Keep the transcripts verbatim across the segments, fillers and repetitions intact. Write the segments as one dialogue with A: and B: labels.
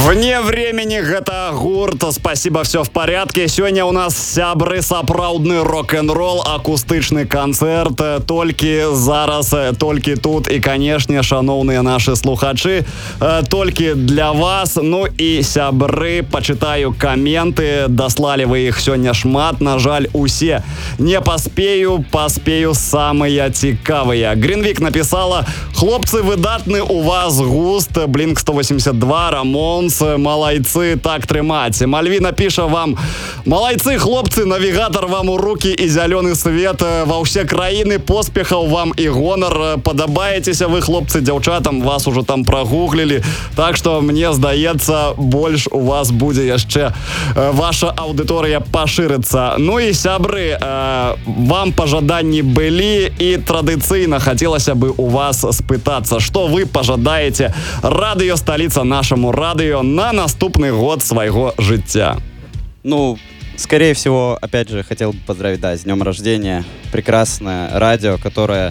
A: Вне времени гэта гурт «Спасибо, все в порядке». Сегодня у нас сябры сапраўдны рок-н-ролл, акустычны концерт. Толькі зараз, толькі тут. И, конечно, шановные наши слухачи, толькі для вас. Ну и сябры, почитаю комменты. Дослали вы их сегодня шмат. На жаль, усе не поспею. Поспею самые цікавые. Гринвик написала: хлопцы, выдатны у вас густ. Блинк сто восемьдесят два, Рамонс, малайцы, так трымаць. Мальвина піша вам: малайцы, хлопцы, навигатор вам у руки и зеленый свет во все краины, поспехов вам и гонор. Падабаецеся вы, хлопцы, дзяўчатам, вас уже там прогуглили, так что мне здаецца, больш у вас будзе яшчэ ваша аудитория поширится. Ну и сябры, э, вам пожаданні былі, и традыцыйна хотелось бы у вас спытаться, что вы пожадаете радио столица нашему радио на наступный год своего життя.
B: Ну, скорее всего, опять же, хотел бы поздравить, да, с днем рождения. Прекрасное радио, которое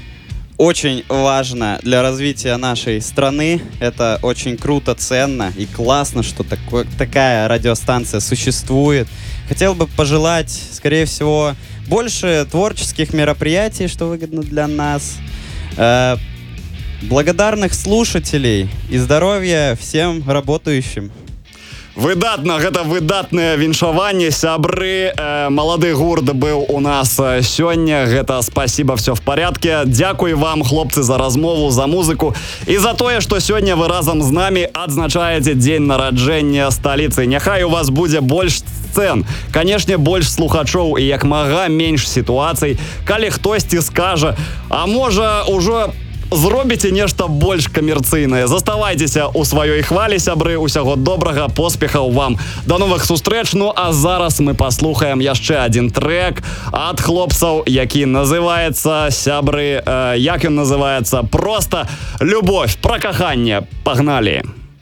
B: очень важно для развития нашей страны. Это очень круто, ценно и классно, что такое, такая радиостанция существует. Хотел бы пожелать, скорее всего, больше творческих мероприятий, что выгодно для нас. Э, благодарных слушателей и здоровья всем работающим.
A: Выдатна, гэта выдатнае віншаванне, сябры. Э, малады гурт быў у нас сёння. Гэта «Спасибо, все в порядке». Дзякуй вам, хлопцы, за размову, за музыку і за тое, што сёння вы разам з намі адзначаеце дзень нараджэння сталіцы. Няхай у вас будзе больш сцэн, канешне, больш слухачоў і як мага менш сітуацый. Калі хтосьці скажа: а можа, ужо зробіце нешта больш камерцыйнае. Заставайцеся у сваёй хвалі, сябры. Усяго добрага, поспехаў вам. До новых сустрэч. Ну а зараз мы паслухаем яшчэ адзін трек ад хлопцаў, які называецца, сябры, э, як ён называецца? Просто «Любовь», про каханне. Погнали.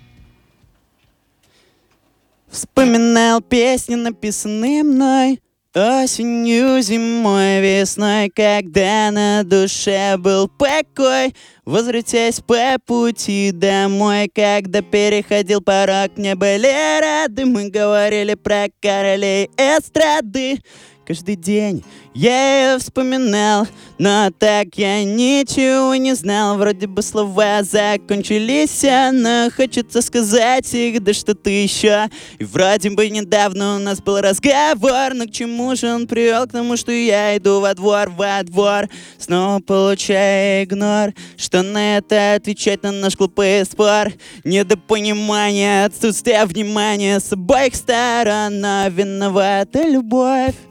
B: Вспоминал песни, написанные мной осенью, зимой, весной, когда на душе был покой. Возвратясь по пути домой, когда переходил порог, мне были рады. Мы говорили про королей эстрады. Каждый день я ее вспоминал, но так я ничего не знал. Вроде бы слова закончились, но хочется сказать их, да что-то еще. И вроде бы недавно у нас был разговор, но к чему же он привел? К тому, что я иду во двор, во двор, снова получаю игнор. Что на это отвечать, на наш глупый спор? Недопонимание, отсутствие внимания с обоих сторон, но виновата любовь.